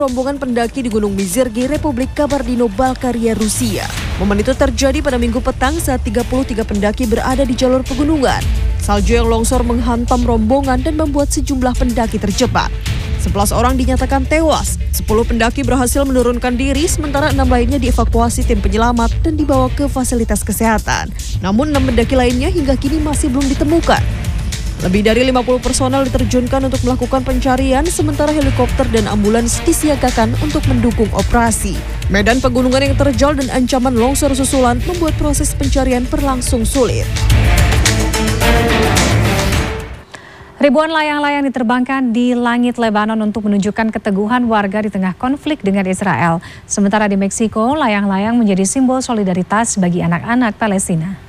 Rombongan pendaki di Gunung Mizirgi, Republik Kabardino-Balkaria, Rusia. Momen itu terjadi pada Minggu petang saat 33 pendaki berada di jalur pegunungan. Salju yang longsor menghantam rombongan dan membuat sejumlah pendaki terjebak. 11 orang dinyatakan tewas, 10 pendaki berhasil menurunkan diri, sementara 6 lainnya dievakuasi tim penyelamat dan dibawa ke fasilitas kesehatan. Namun 6 pendaki lainnya hingga kini masih belum ditemukan. Lebih dari 50 personel diterjunkan untuk melakukan pencarian, sementara helikopter dan ambulans disiagakan untuk mendukung operasi. Medan pegunungan yang terjal dan ancaman longsor susulan membuat proses pencarian berlangsung sulit. Ribuan layang-layang diterbangkan di langit Lebanon untuk menunjukkan keteguhan warga di tengah konflik dengan Israel. Sementara di Meksiko, layang-layang menjadi simbol solidaritas bagi anak-anak Palestina.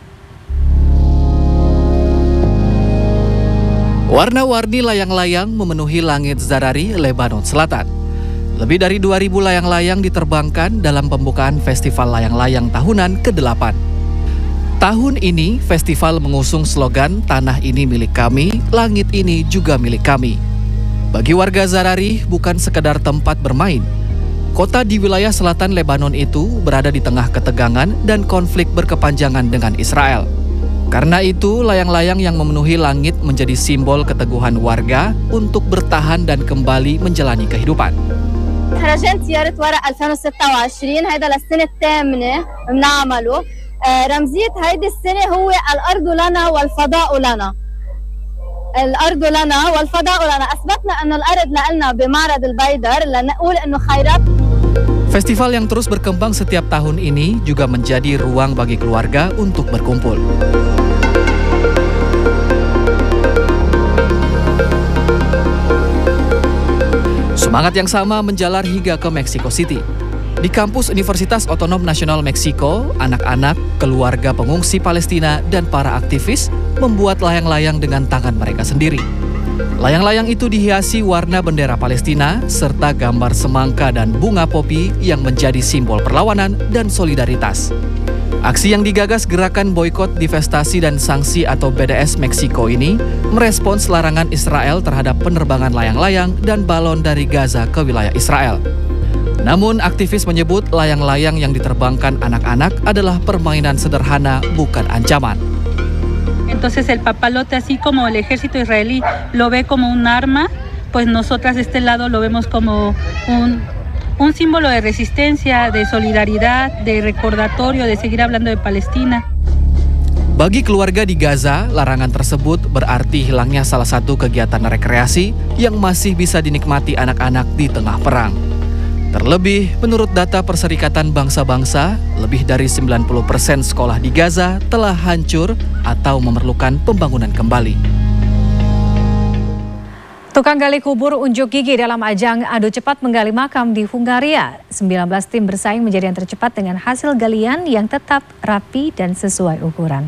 Warna-warni layang-layang memenuhi langit Zarari, Lebanon Selatan. Lebih dari 2.000 layang-layang diterbangkan dalam pembukaan Festival Layang-Layang tahunan ke-8. Tahun ini, festival mengusung slogan "Tanah ini milik kami, langit ini juga milik kami". Bagi warga Zarari, bukan sekedar tempat bermain. Kota di wilayah selatan Lebanon itu berada di tengah ketegangan dan konflik berkepanjangan dengan Israel. Karena itu, layang-layang yang memenuhi langit menjadi simbol keteguhan warga untuk bertahan dan kembali menjalani kehidupan. مهرجان زيارة ورق 2026 هيدا للسنة الثامنة بنعمله. رمزية هيدي السنة هو الأرض لنا والفضاء لنا. الأرض لنا والفضاء لنا. أثبتنا أن الأرض لنا بمعرض البيدر لنقول إنه خيرات. Festival yang terus berkembang setiap tahun ini juga menjadi ruang bagi keluarga untuk berkumpul. Semangat yang sama menjalar hingga ke Mexico City. Di kampus Universitas Otonom Nasional Meksiko, anak-anak, keluarga pengungsi Palestina, dan para aktivis membuat layang-layang dengan tangan mereka sendiri. Layang-layang itu dihiasi warna bendera Palestina serta gambar semangka dan bunga popi yang menjadi simbol perlawanan dan solidaritas. Aksi yang digagas Gerakan Boikot Divestasi dan Sanksi atau BDS Meksiko ini merespons larangan Israel terhadap penerbangan layang-layang dan balon dari Gaza ke wilayah Israel. Namun aktivis menyebut layang-layang yang diterbangkan anak-anak adalah permainan sederhana, bukan ancaman. Entonces el papalote, así como el ejército israelí lo ve como un arma, pues nosotras de este lado lo vemos como un símbolo de resistencia, de solidaridad, de recordatorio, de seguir hablando de Palestina. Bagi keluarga di Gaza, larangan tersebut berarti hilangnya salah satu kegiatan rekreasi yang masih bisa dinikmati anak-anak di tengah perang. Terlebih, menurut data Perserikatan Bangsa-Bangsa, lebih dari 90% sekolah di Gaza telah hancur atau memerlukan pembangunan kembali. Tukang gali kubur unjuk gigi dalam ajang adu cepat menggali makam di Hungaria. 19 tim bersaing menjadi yang tercepat dengan hasil galian yang tetap rapi dan sesuai ukuran.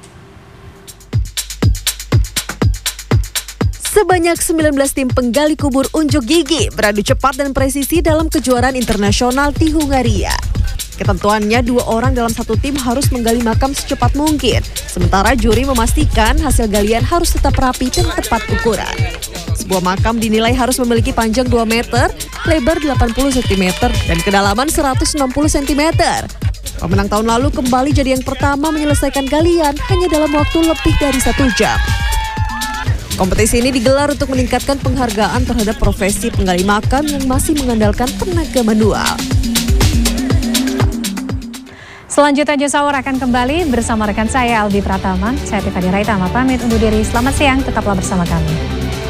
Sebanyak 19 tim penggali kubur unjuk gigi beradu cepat dan presisi dalam kejuaraan internasional di Hungaria. Ketentuannya 2 orang dalam satu tim harus menggali makam secepat mungkin. Sementara juri memastikan hasil galian harus tetap rapi dan tepat ukuran. Sebuah makam dinilai harus memiliki panjang 2 meter, lebar 80 cm, dan kedalaman 160 cm. Pemenang tahun lalu kembali jadi yang pertama menyelesaikan galian hanya dalam waktu lebih dari 1 jam. Kompetisi ini digelar untuk meningkatkan penghargaan terhadap profesi penggali makam yang masih mengandalkan tenaga manual. Selanjutnya News Hour akan kembali bersama rekan saya Albi Pratama. Saya Tiffany Raitama pamit undur diri. Selamat siang, tetaplah bersama kami.